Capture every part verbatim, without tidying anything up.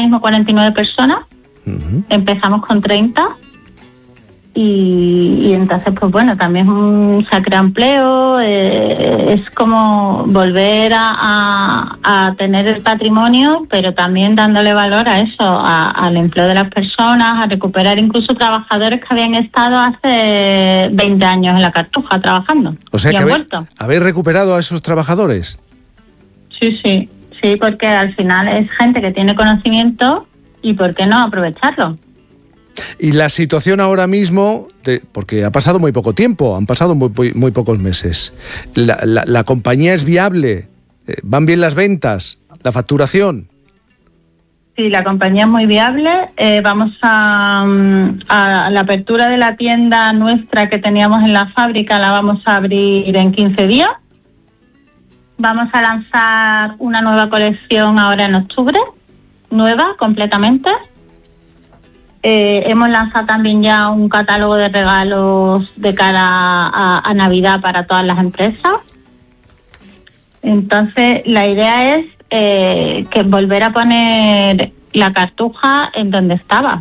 mismo cuarenta y nueve personas. Uh-huh. Empezamos con treinta. Y, y entonces, pues bueno, también um, se crea empleo, eh, es como volver a, a, a tener el patrimonio, pero también dándole valor a eso, a, al empleo de las personas, a recuperar incluso trabajadores que habían estado hace veinte años en la Cartuja trabajando. O sea, y que han habe, vuelto. ¿habéis recuperado a esos trabajadores? Sí, sí, sí, porque al final es gente que tiene conocimiento y ¿por qué no aprovecharlo? Y la situación ahora mismo, de, porque ha pasado muy poco tiempo, han pasado muy, muy, muy pocos meses, la, la, la compañía es viable, eh, van bien las ventas, la facturación. Sí, la compañía es muy viable, eh, vamos a, a la apertura de la tienda nuestra que teníamos en la fábrica, la vamos a abrir en quince días, vamos a lanzar una nueva colección ahora en octubre, nueva completamente. Eh, hemos lanzado también ya un catálogo de regalos de cara a, a Navidad para todas las empresas. Entonces, la idea es eh, que volver a poner la Cartuja en donde estaba.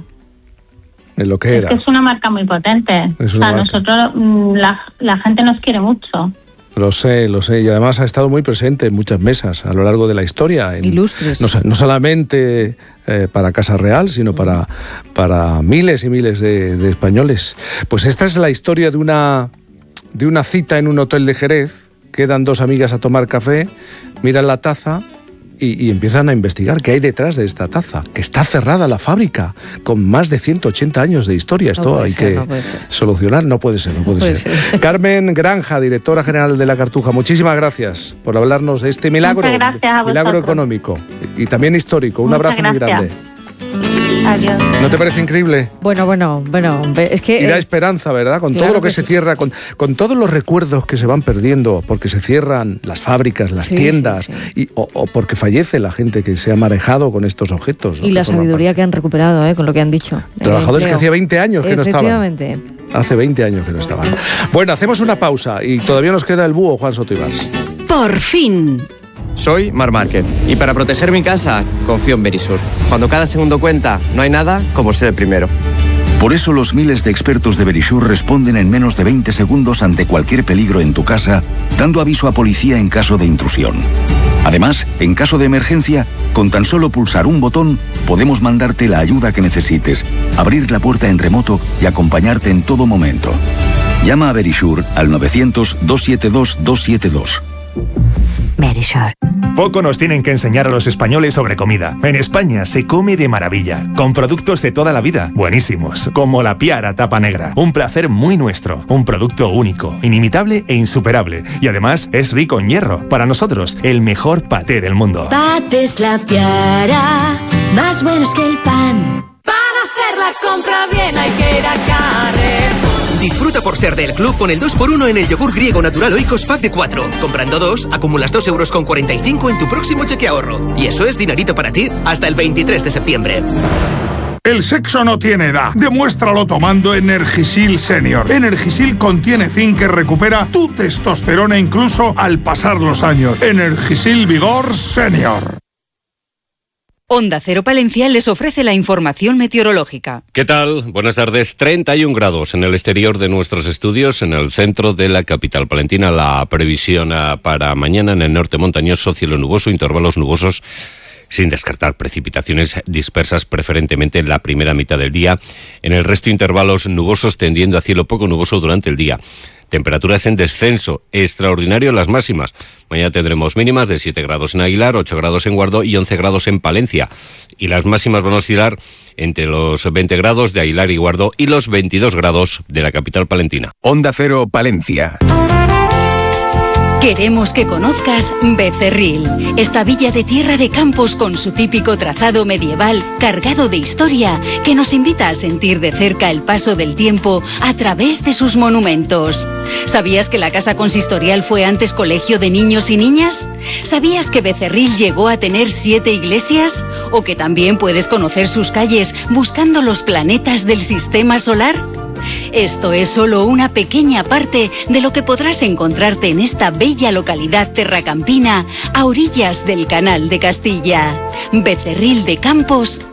En lo que era. Es que es una marca muy potente. Es o sea, marca. nosotros, la, la gente nos quiere mucho. Lo sé, lo sé, y además ha estado muy presente en muchas mesas a lo largo de la historia. En, Ilustres. No, no solamente eh, para Casa Real, sino para, para miles y miles de, de españoles. Pues esta es la historia de una, de una cita en un hotel de Jerez. Quedan dos amigas a tomar café, miran la taza y, y empiezan a investigar qué hay detrás de esta taza, que está cerrada la fábrica, con más de ciento ochenta años de historia. Esto no hay ser, que no solucionar. No puede ser, no puede, no puede ser. ser. Carmen Granja, directora general de la Cartuja, muchísimas gracias por hablarnos de este milagro, Muchas gracias a milagro vosotros. económico y también histórico. Un Muchas abrazo muy gracias. grande. Adiós. ¿No te parece increíble? Bueno, bueno, bueno, es que... Y da eh, esperanza, ¿verdad? Con claro todo lo que, que se sí. cierra, con, con todos los recuerdos que se van perdiendo, porque se cierran las fábricas, las Sí, tiendas, sí, sí. Y, o, o porque fallece la gente que se ha manejado con estos objetos, ¿no? Y Que la forman sabiduría parte. que han recuperado, eh, con lo que han dicho. Trabajadores Eh, que creo. hacía veinte años que no estaban. Efectivamente. Hace veinte años que no estaban. Bueno, hacemos una pausa y todavía nos queda el búho, Juan Soto Ibars. Por fin. Soy Mar Márquez y para proteger mi casa confío en Verisur. Cuando cada segundo cuenta, no hay nada como ser el primero. Por eso los miles de expertos de Verisur responden en menos de veinte segundos ante cualquier peligro en tu casa, dando aviso a policía en caso de intrusión. Además, en caso de emergencia, con tan solo pulsar un botón, podemos mandarte la ayuda que necesites, abrir la puerta en remoto y acompañarte en todo momento. Llama a Verisur al novecientos, doscientos setenta y dos, doscientos setenta y dos. Verisur. Poco nos tienen que enseñar a los españoles sobre comida. En España se come de maravilla, con productos de toda la vida, buenísimos, como la Piara Tapa Negra. Un placer muy nuestro, un producto único, inimitable e insuperable. Y además es rico en hierro. Para nosotros, el mejor paté del mundo. Patés La Piara, más buenos que el pan. Para hacer la compra bien hay que ir a Carrefour. Disfruta por ser del club con el dos por uno en el yogur griego natural Oikos pack de cuatro. Comprando dos, acumulas dos euros con cuarenta y cinco en tu próximo cheque ahorro. Y eso es dinerito para ti hasta el veintitrés de septiembre. El sexo no tiene edad. Demuéstralo tomando Energisil Senior. Energisil contiene zinc que recupera tu testosterona incluso al pasar los años. Energisil Vigor Senior. Onda Cero Palencia les ofrece la información meteorológica. ¿Qué tal? Buenas tardes. treinta y un grados en el exterior de nuestros estudios, en el centro de la capital palentina. La previsión para mañana en el norte montañoso, cielo nuboso, intervalos nubosos, sin descartar precipitaciones dispersas preferentemente en la primera mitad del día. En el resto, intervalos nubosos tendiendo a cielo poco nuboso durante el día. Temperaturas en descenso, extraordinario las máximas. Mañana tendremos mínimas de siete grados en Aguilar, ocho grados en Guardó y once grados en Palencia. Y las máximas van a oscilar entre los veinte grados de Aguilar y Guardó y los veintidós grados de la capital palentina. Onda Cero Palencia. Queremos que conozcas Becerril, esta villa de tierra de campos con su típico trazado medieval cargado de historia que nos invita a sentir de cerca el paso del tiempo a través de sus monumentos. ¿Sabías que la casa consistorial fue antes colegio de niños y niñas? ¿Sabías que Becerril llegó a tener siete iglesias? ¿O que también puedes conocer sus calles buscando los planetas del sistema solar? Esto es solo una pequeña parte de lo que podrás encontrarte en esta bella localidad terracampina a orillas del Canal de Castilla. Becerril de Campos